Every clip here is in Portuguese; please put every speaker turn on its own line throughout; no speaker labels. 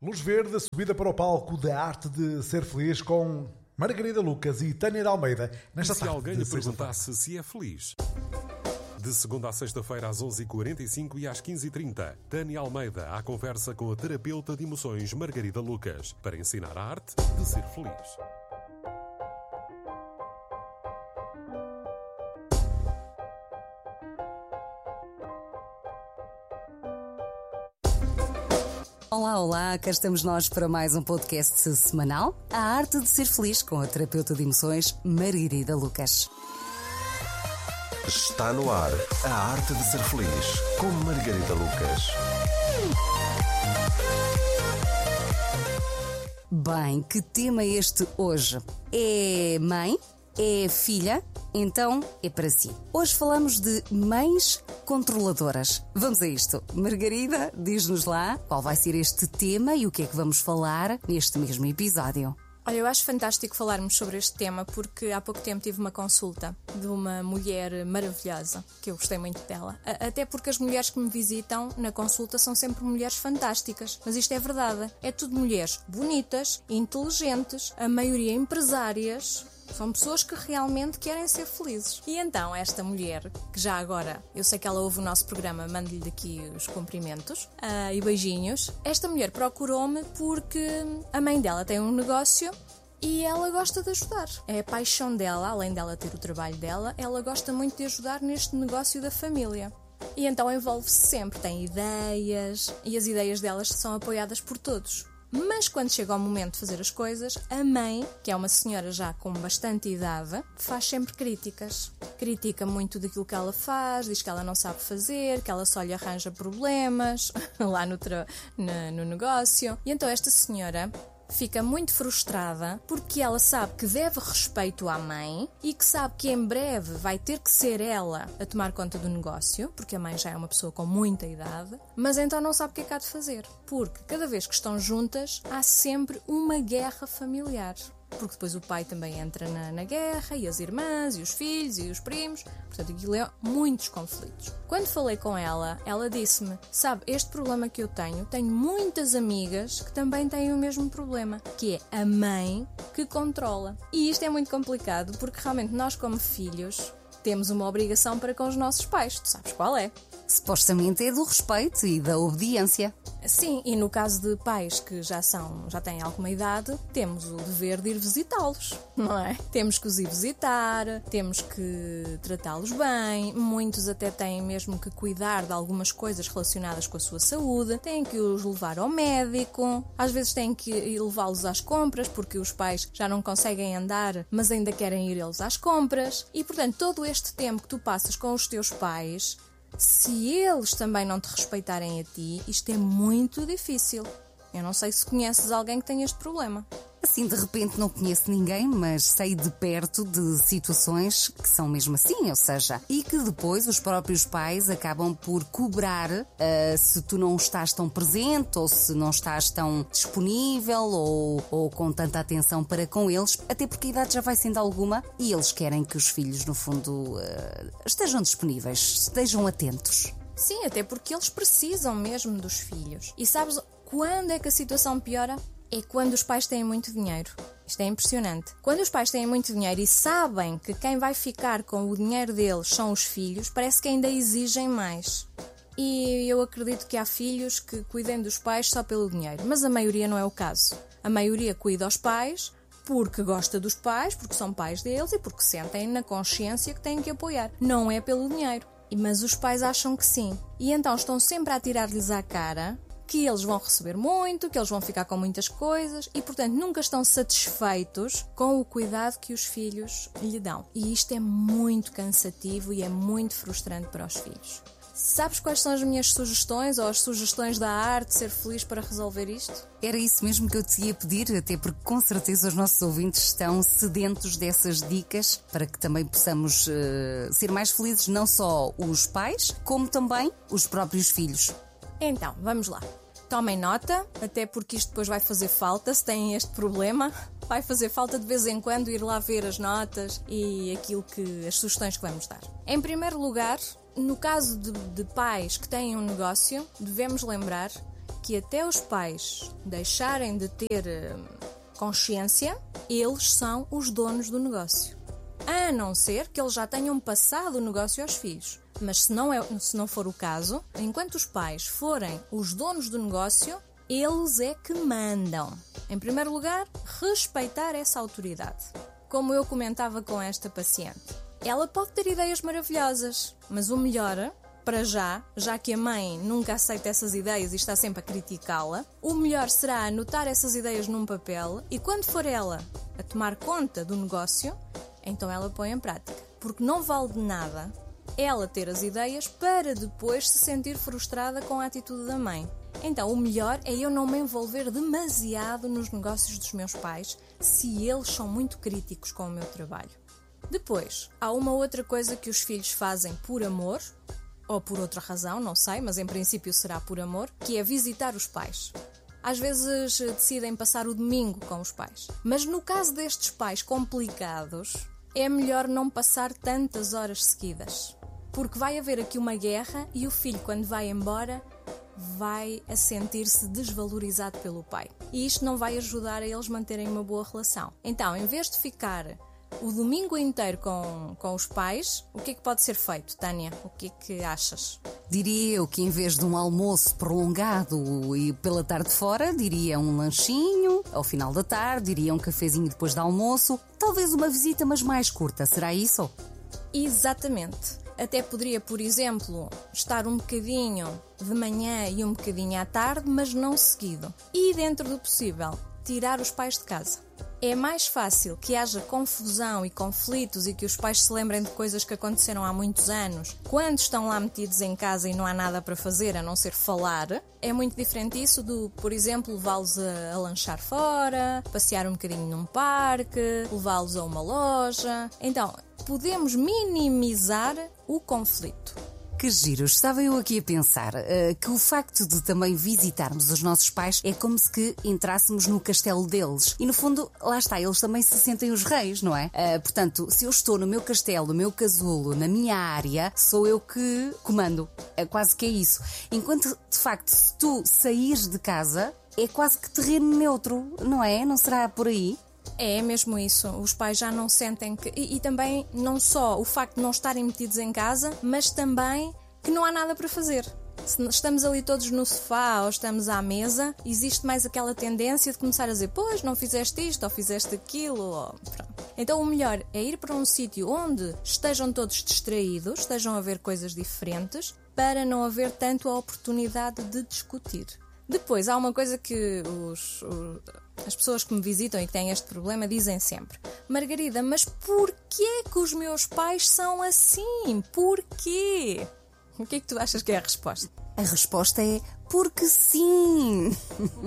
Luz verde, subida para o palco da arte de ser feliz com Margarida Lucas e Tânia de Almeida. Nesta
se
tarde
alguém
de
lhe
sexta-feira.
perguntasse se é feliz. De segunda a sexta-feira às 11h45 e às 15h30, Tânia Almeida à conversa com a terapeuta de emoções Margarida Lucas para ensinar a arte de ser feliz.
Olá, olá, cá estamos nós para mais um podcast semanal, A Arte de Ser Feliz, com a terapeuta de emoções Margarida Lucas.
Está no ar A Arte de Ser Feliz, com Margarida Lucas.
Bem, que tema é este hoje? É mãe? É filha? Então é para si. Hoje falamos de mães controladoras. Vamos a isto. Margarida, diz-nos lá qual vai ser este tema e o que é que vamos falar neste mesmo episódio.
Olha, eu acho fantástico falarmos sobre este tema porque há pouco tempo tive uma consulta de uma mulher maravilhosa, que eu gostei muito dela. Até porque as mulheres que me visitam na consulta são sempre mulheres fantásticas. Mas isto é verdade. É tudo mulheres bonitas, inteligentes, a maioria empresárias. São pessoas que realmente querem ser felizes. E então, esta mulher, que já agora, eu sei que ela ouve o nosso programa, mando-lhe daqui os cumprimentos e beijinhos. Esta mulher procurou-me porque a mãe dela tem um negócio e ela gosta de ajudar. É a paixão dela, além dela ter o trabalho dela, ela gosta muito de ajudar neste negócio da família. E então envolve-se sempre, tem ideias e as ideias delas são apoiadas por todos. Mas quando chega ao momento de fazer as coisas, a mãe, que é uma senhora já com bastante idade, faz sempre críticas. Critica muito daquilo que ela faz, diz que ela não sabe fazer, que ela só lhe arranja problemas lá no negócio. E então esta senhora fica muito frustrada porque ela sabe que deve respeito à mãe e que sabe que em breve vai ter que ser ela a tomar conta do negócio, porque a mãe já é uma pessoa com muita idade, mas então não sabe o que é que há de fazer, porque cada vez que estão juntas há sempre uma guerra familiar. Porque depois o pai também entra na guerra, e as irmãs, e os filhos, e os primos. Portanto, aquilo é muitos conflitos. Quando falei com ela, ela disse-me: sabe, este problema que eu tenho muitas amigas que também têm o mesmo problema, que é a mãe que controla. E isto é muito complicado, porque realmente nós, como filhos, temos uma obrigação para com os nossos pais. Tu sabes qual é?
Supostamente é do respeito e da obediência.
Sim, e no caso de pais que já têm alguma idade, temos o dever de ir visitá-los, não é? Temos que os ir visitar, temos que tratá-los bem, muitos até têm mesmo que cuidar de algumas coisas relacionadas com a sua saúde, têm que os levar ao médico, às vezes têm que ir levá-los às compras, porque os pais já não conseguem andar, mas ainda querem ir eles às compras, e portanto todo este tempo que tu passas com os teus pais, se eles também não te respeitarem a ti, isto é muito difícil. Eu não sei se conheces alguém que tem este problema.
Assim, de repente não conheço ninguém, mas sei de perto de situações que são mesmo assim, ou seja, e que depois os próprios pais acabam por cobrar se tu não estás tão presente, ou se não estás tão disponível, ou com tanta atenção para com eles, até porque a idade já vai sendo alguma e eles querem que os filhos, no fundo, estejam disponíveis, estejam atentos.
Sim, até porque eles precisam mesmo dos filhos. E sabes quando é que a situação piora? É quando os pais têm muito dinheiro. Isto é impressionante. Quando os pais têm muito dinheiro e sabem que quem vai ficar com o dinheiro deles são os filhos, parece que ainda exigem mais. E eu acredito que há filhos que cuidem dos pais só pelo dinheiro, mas a maioria não é o caso. A maioria cuida aos pais porque gosta dos pais, porque são pais deles e porque sentem na consciência que têm que apoiar. Não é pelo dinheiro. Mas os pais acham que sim. E então estão sempre a tirar-lhes à cara que eles vão receber muito, que eles vão ficar com muitas coisas e, portanto, nunca estão satisfeitos com o cuidado que os filhos lhe dão. E isto é muito cansativo e é muito frustrante para os filhos. Sabes quais são as minhas sugestões ou as sugestões da arte de ser feliz para resolver isto?
Era isso mesmo que eu te ia pedir, até porque com certeza os nossos ouvintes estão sedentos dessas dicas para que também possamos ser mais felizes, não só os pais, como também os próprios filhos.
Então, vamos lá. Tomem nota, até porque isto depois vai fazer falta, se têm este problema. Vai fazer falta de vez em quando ir lá ver as notas e as sugestões que vamos dar. Em primeiro lugar, no caso de pais que têm um negócio, devemos lembrar que até os pais deixarem de ter consciência, eles são os donos do negócio. A não ser que eles já tenham passado o negócio aos filhos. Mas se não for o caso, enquanto os pais forem os donos do negócio, eles é que mandam. Em primeiro lugar, respeitar essa autoridade. Como eu comentava com esta paciente, ela pode ter ideias maravilhosas, mas o melhor, para já que a mãe nunca aceita essas ideias e está sempre a criticá-la, o melhor será anotar essas ideias num papel e quando for ela a tomar conta do negócio, então ela põe em prática. Porque não vale de nada ela ter as ideias para depois se sentir frustrada com a atitude da mãe. Então o melhor é eu não me envolver demasiado nos negócios dos meus pais se eles são muito críticos com o meu trabalho. Depois, há uma outra coisa que os filhos fazem por amor, ou por outra razão, não sei, mas em princípio será por amor, que é visitar os pais. Às vezes decidem passar o domingo com os pais. Mas no caso destes pais complicados, é melhor não passar tantas horas seguidas. Porque vai haver aqui uma guerra e o filho, quando vai embora, vai a sentir-se desvalorizado pelo pai. E isto não vai ajudar a eles manterem uma boa relação. Então, em vez de ficar o domingo inteiro com os pais, o que é que pode ser feito, Tânia? O que é que achas?
Diria eu que em vez de um almoço prolongado e pela tarde fora, diria um lanchinho, ao final da tarde, diria um cafezinho depois do almoço, talvez uma visita, mas mais curta, será isso?
Exatamente. Até poderia, por exemplo, estar um bocadinho de manhã e um bocadinho à tarde, mas não seguido. E, dentro do possível, tirar os pais de casa. É mais fácil que haja confusão e conflitos e que os pais se lembrem de coisas que aconteceram há muitos anos quando estão lá metidos em casa e não há nada para fazer a não ser falar. É muito diferente isso do, por exemplo, levá-los a lanchar fora, passear um bocadinho num parque, levá-los a uma loja. Então, podemos minimizar o conflito.
Que giro, estava eu aqui a pensar que o facto de também visitarmos os nossos pais é como se que entrássemos no castelo deles. E no fundo, lá está, eles também se sentem os reis, não é? Portanto, se eu estou no meu castelo, no meu casulo, na minha área, sou eu que comando. Quase que é isso. Enquanto, de facto, se tu saíres de casa, é quase que terreno neutro, não é? Não será por aí?
É mesmo isso, os pais já não sentem que... E também não só o facto de não estarem metidos em casa, mas também que não há nada para fazer. Se estamos ali todos no sofá ou estamos à mesa, existe mais aquela tendência de começar a dizer pois, não fizeste isto ou fizeste aquilo. Ou... Então o melhor é ir para um sítio onde estejam todos distraídos, estejam a ver coisas diferentes, para não haver tanto a oportunidade de discutir. Depois, há uma coisa que as pessoas que me visitam e que têm este problema dizem sempre: Margarida, mas porquê que os meus pais são assim? Porquê? O que é que tu achas que é a resposta?
A resposta é porque sim!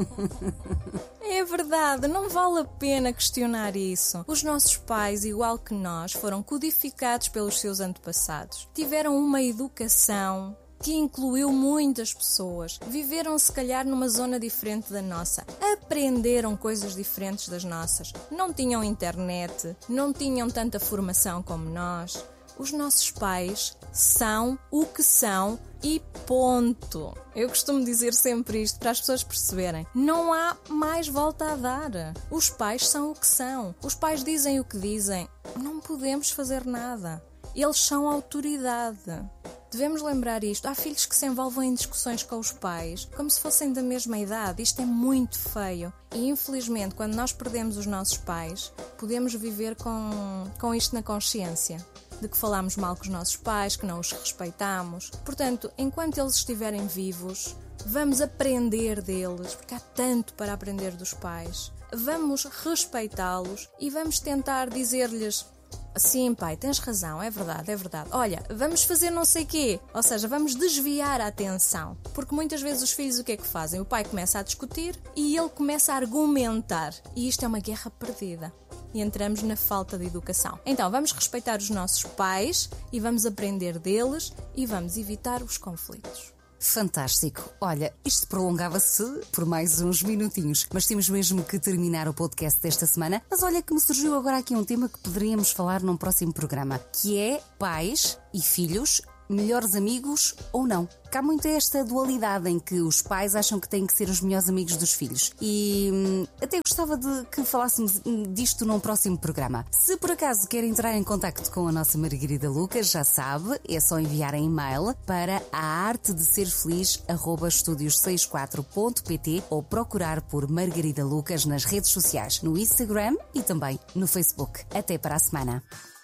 É verdade, não vale a pena questionar isso. Os nossos pais, igual que nós, foram codificados pelos seus antepassados. Tiveram uma educação que incluiu muitas pessoas, viveram se calhar numa zona diferente da nossa, aprenderam coisas diferentes das nossas, não tinham internet, não tinham tanta formação como nós. Os nossos pais são o que são e ponto. Eu costumo dizer sempre isto para as pessoas perceberem. Não há mais volta a dar. Os pais são o que são. Os pais dizem o que dizem. Não podemos fazer nada. Eles são autoridade. Devemos lembrar isto. Há filhos que se envolvem em discussões com os pais como se fossem da mesma idade. Isto é muito feio. E infelizmente, quando nós perdemos os nossos pais, podemos viver com isto na consciência. De que falamos mal com os nossos pais, que não os respeitamos. Portanto, enquanto eles estiverem vivos, vamos aprender deles, porque há tanto para aprender dos pais. Vamos respeitá-los e vamos tentar dizer-lhes: sim, pai, tens razão, é verdade, é verdade. Olha, vamos fazer não sei quê. Ou seja, vamos desviar a atenção. Porque muitas vezes os filhos o que é que fazem? O pai começa a discutir e ele começa a argumentar. E isto é uma guerra perdida. E entramos na falta de educação. Então, vamos respeitar os nossos pais e vamos aprender deles e vamos evitar os conflitos.
Fantástico. Olha, isto prolongava-se por mais uns minutinhos, mas temos mesmo que terminar o podcast desta semana. Mas olha que me surgiu agora aqui um tema que poderíamos falar num próximo programa, que é pais e filhos melhores amigos ou não. Cá muito esta dualidade em que os pais acham que têm que ser os melhores amigos dos filhos. E até gostava de que falássemos disto num próximo programa. Se por acaso quer entrar em contacto com a nossa Margarida Lucas, já sabe, é só enviar um e-mail para aartedeserfeliz@estudios64.pt ou procurar por Margarida Lucas nas redes sociais, no Instagram e também no Facebook. Até para a semana.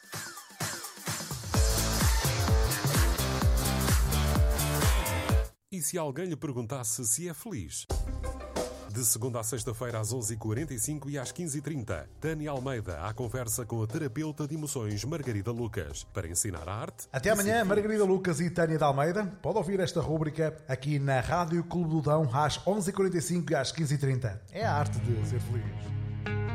E se alguém lhe perguntasse se é feliz? De segunda a sexta-feira às 11h45 e às 15h30, Tânia Almeida à conversa com a terapeuta de emoções Margarida Lucas para ensinar a arte.
Até amanhã, Margarida Lucas e Tânia de Almeida. Pode ouvir esta rúbrica aqui na Rádio Clube do Dão às 11h45 e às 15h30. É a arte de ser feliz.